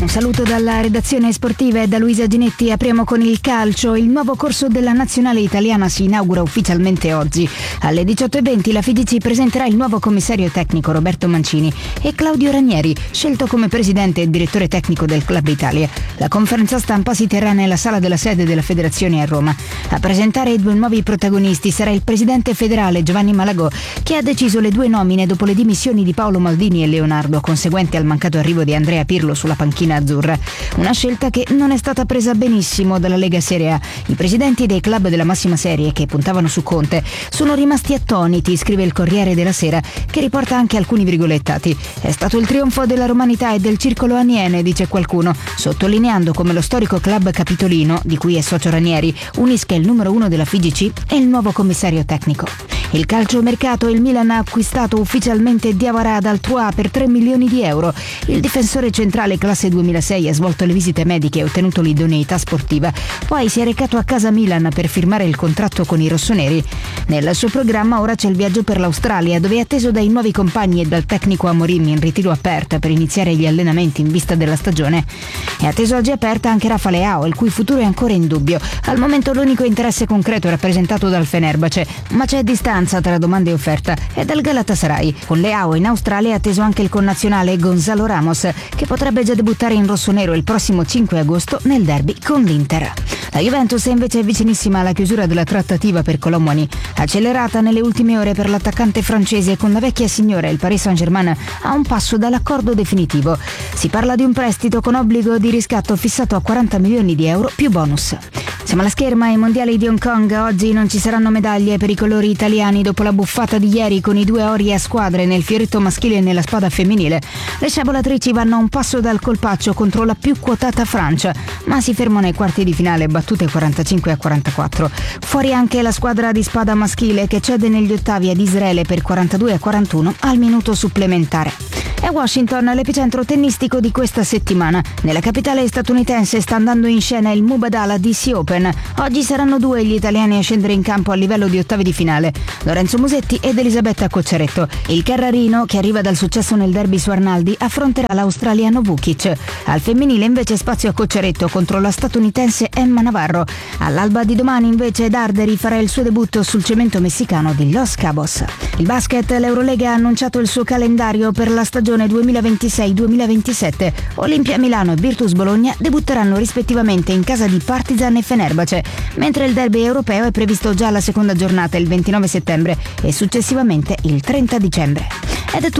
Un saluto dalla redazione sportiva e da Luisa Ginetti. Apriamo con il calcio. Il nuovo corso della nazionale italiana si inaugura ufficialmente oggi. Alle 18:20 la FIGC presenterà il nuovo commissario tecnico Roberto Mancini e Claudio Ranieri, scelto come presidente e direttore tecnico del Club Italia. La conferenza stampa si terrà nella sala della sede della federazione a Roma. A presentare i due nuovi protagonisti sarà il presidente federale Giovanni Malagò, che ha deciso le due nomine dopo le dimissioni di Paolo Maldini e Leonardo, conseguenti al mancato arrivo di Andrea Pirlo sulla panchina azzurra. Una scelta che non è stata presa benissimo dalla Lega Serie A. I presidenti dei club della massima serie, che puntavano su Conte, sono rimasti attoniti, scrive il Corriere della Sera, che riporta anche alcuni virgolettati. È stato il trionfo della romanità e del circolo aniene, dice qualcuno, sottolineando come lo storico club capitolino, di cui è socio Ranieri, unisca il numero 1 della FIGC e il nuovo commissario tecnico. Il calciomercato, il Milan ha acquistato ufficialmente Diawara dal Troyes per 3 milioni di euro. Il difensore centrale classe 2006 ha svolto le visite mediche e ottenuto l'idoneità sportiva. Poi si è recato a casa Milan per firmare il contratto con i rossoneri. Nel suo programma ora c'è il viaggio per l'Australia, dove è atteso dai nuovi compagni e dal tecnico Amorim in ritiro aperto per iniziare gli allenamenti in vista della stagione. È atteso oggi aperta anche Rafa Leao, il cui futuro è ancora in dubbio. Al momento l'unico interesse concreto è rappresentato dal Fenerbahce, ma c'è distanza tra domanda e offerta, e dal Galatasaray. Con Leao in Australia è atteso anche il connazionale Gonzalo Ramos, che potrebbe già debuttare in rossonero il prossimo 5 agosto nel derby con l'Inter. La Juventus è invece vicinissima alla chiusura della trattativa per Colomboigny, accelerata nelle ultime ore per l'attaccante francese. Con la vecchia signora il Paris Saint-Germain a un passo dall'accordo definitivo. Si parla di un prestito con obbligo di riscatto fissato a 40 milioni di euro più bonus. Siamo alla scherma ai mondiali di Hong Kong. Oggi non ci saranno medaglie per i colori italiani dopo la buffata di ieri con i 2 ori a squadre nel fioretto maschile e nella spada femminile. Le sciabolatrici vanno a un passo dal colpaccio contro la più quotata Francia, ma si fermano ai quarti di finale battute 45-44. Fuori anche la squadra di spada maschile, che cede negli ottavi ad Israele per 42-41 al minuto supplementare. È Washington l'epicentro tennistico di questa settimana. Nella capitale statunitense sta andando in scena il Mubadala DC Open. Oggi saranno 2 gli italiani a scendere in campo a livello di ottavi di finale: Lorenzo Musetti ed Elisabetta Cocciaretto. Il Carrarino, che arriva dal successo nel derby su Arnaldi, affronterà l'australiano Vukic. Al femminile invece spazio a Cocciaretto contro la statunitense Emma Navarro. All'alba di domani invece Darderi farà il suo debutto sul cemento messicano di Los Cabos. Il basket, l'Eurolega ha annunciato il suo calendario per la stagione 2026-2027. Olimpia Milano e Virtus Bologna debutteranno rispettivamente in casa di Partizan e Fenerbahce, mentre il derby europeo è previsto già alla seconda giornata il 29 settembre e successivamente il 30 dicembre. Ed è tutto.